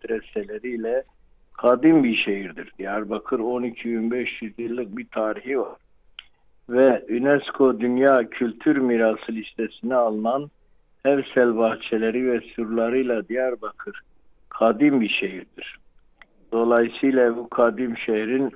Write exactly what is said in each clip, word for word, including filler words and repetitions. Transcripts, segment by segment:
medreseleriyle kadim bir şehirdir. Diyarbakır on iki bin beş yüz yıllık bir tarihi var. Ve UNESCO Dünya Kültür Mirası listesine alınan Hevsel bahçeleri ve surlarıyla Diyarbakır kadim bir şehirdir. Dolayısıyla bu kadim şehrin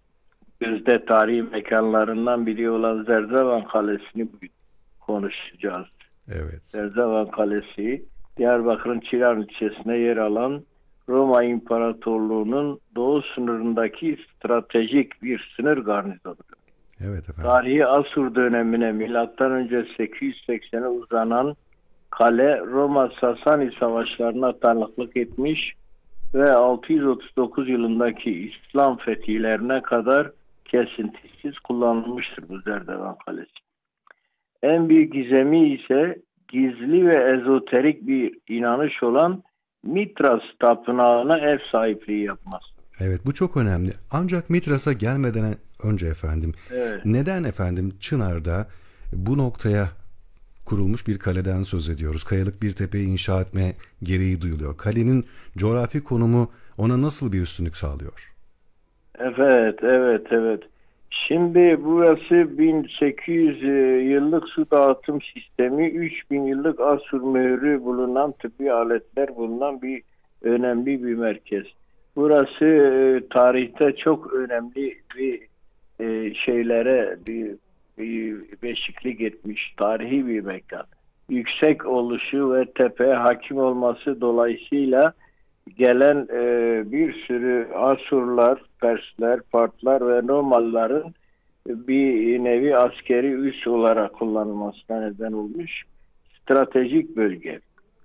gözde tarihi mekanlarından biri olan Zerzevan Kalesi'ni bugün konuşacağız. Evet. Zerzevan Kalesi, Diyarbakır'ın Çiran ilçesine yer alan Roma İmparatorluğu'nun doğu sınırındaki stratejik bir sınır garnizonudur. Evet efendim. Tarihi Asur dönemine milattan önce sekiz yüz seksene uzanan kale Roma Sasani savaşlarına tanıklık etmiş ve altı yüz otuz dokuz yılındaki İslam fetihlerine kadar kesintisiz kullanılmıştır bu Zerzevan Kalesi. En büyük gizemi ise gizli ve ezoterik bir inanış olan Mitras tapınağına ev sahipliği yapması. Evet, bu çok önemli. Ancak Mitras'a gelmeden önce efendim, Evet. neden efendim Çınar'da bu noktaya kurulmuş bir kaleden söz ediyoruz? Kayalık bir tepeyi inşa etme gereği duyuluyor. Kalenin coğrafi konumu ona nasıl bir üstünlük sağlıyor? Evet, evet, evet. Şimdi burası bin sekiz yüz yıllık su dağıtım sistemi, üç bin yıllık Asur mührü bulunan, tıbbi aletler bulunan bir önemli bir merkez. Burası e, tarihte çok önemli bir e, şeylere bir, bir beşiklik etmiş tarihi bir mekan. Yüksek oluşu ve tepeye hakim olması dolayısıyla gelen e, bir sürü Asurlar, Persler, Partlar ve Romalıların bir nevi askeri üs olarak kullanılmasına neden olmuş stratejik bölge.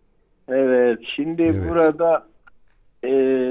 Evet, şimdi Evet. burada e,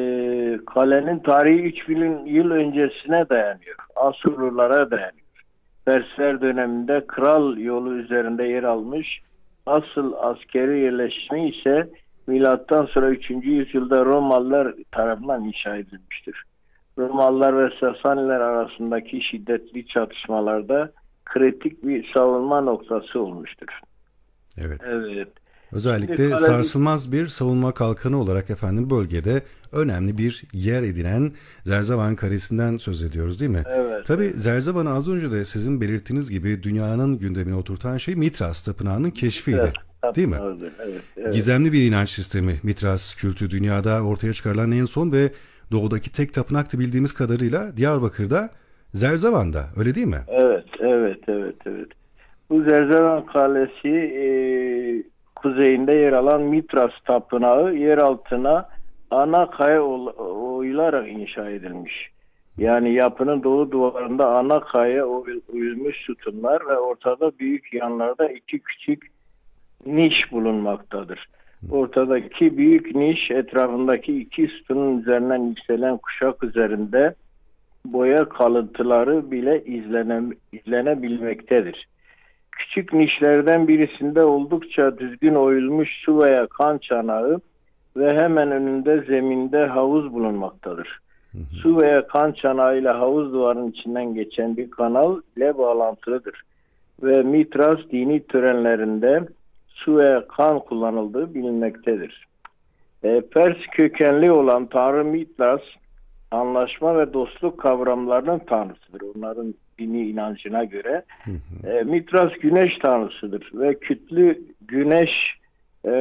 kalenin tarihi üç bin yıl öncesine dayanıyor. Asurlulara dayanıyor. Persler döneminde kral yolu üzerinde yer almış. Asıl askeri yerleşimi ise milattan sonra üçüncü yüzyılda Romalılar tarafından inşa edilmiştir. Romalılar ve Sasaniler arasındaki şiddetli çatışmalarda kritik bir savunma noktası olmuştur. Evet. Evet. Şimdi Özellikle kale, sarsılmaz bir savunma kalkanı olarak efendim bölgede önemli bir yer edinen Zerzevan Kalesi'nden söz ediyoruz, değil mi? evet, Tabii evet. Zerzevan'ı az önce de sizin belirttiğiniz gibi dünyanın gündemine oturtan şey Mitras Tapınağı'nın Biraz keşfiydi, değil mi? tapınağıdır. Evet, evet. Gizemli bir inanç sistemi Mitras kültü dünyada ortaya çıkarılan en son ve doğudaki tek tapınaktı bildiğimiz kadarıyla Diyarbakır'da, Zerzevan'da, öyle değil mi? Evet, evet, evet, evet. Bu Zerzevan Kalesi e, kuzeyinde yer alan Mitras Tapınağı yer altına ana kaya oyularak inşa edilmiş. Yani yapının doğu duvarında ana kaya oyulmuş sütunlar ve ortada büyük yanlarda iki küçük niş bulunmaktadır. Ortadaki büyük niş etrafındaki iki sütunun üzerinden yükselen kuşak üzerinde boya kalıntıları bile izlene, izlenebilmektedir. Küçük nişlerden birisinde oldukça düzgün oyulmuş su veya kan çanağı ve hemen önünde zeminde havuz bulunmaktadır. Hı hı. Su veya kan çanağı ile havuz duvarının içinden geçen bir kanal ile bağlantılıdır. Ve Mitras dini törenlerinde su veya kan kullanıldığı bilinmektedir. E, Pers kökenli olan Tanrı Mitras, anlaşma ve dostluk kavramlarının tanrısıdır. Onların dini inancına göre. Hı hı. E, Mitras güneş tanrısıdır ve kütlü güneş e,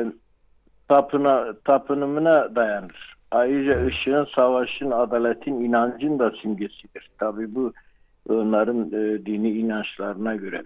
tapına, tapınımına dayanır. Ayrıca Evet. ışığın, savaşın, adaletin, inancın da simgesidir. Tabii bu onların e, dini inançlarına göre.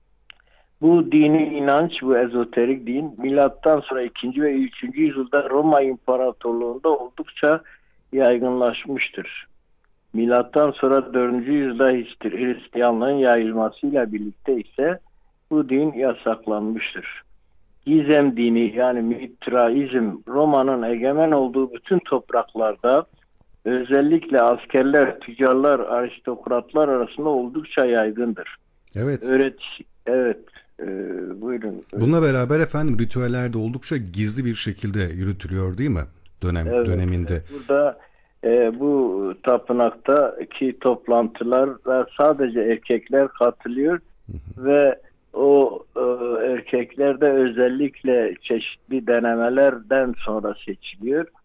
Bu dini inanç, bu ezoterik din milattan sonra ikinci ve üçüncü yüzyılda Roma İmparatorluğu'nda oldukça yaygınlaşmıştır. Milattan sonra dördüncü yüzyılda Hristiyanlığın yayılmasıyla birlikte ise bu din yasaklanmıştır. Gizem dini yani Mitraizm Roma'nın egemen olduğu bütün topraklarda özellikle askerler, tüccarlar, aristokratlar arasında oldukça yaygındır. Evet. Öğret evet, e, buyurun. Bununla beraber efendim ritüeller de oldukça gizli bir şekilde yürütülüyor, değil mi? Dönem Evet, evet. döneminde. Burada e, bu tapınaktaki toplantılara sadece erkekler katılıyor ve o e, erkekler de özellikle çeşitli denemelerden sonra seçiliyor.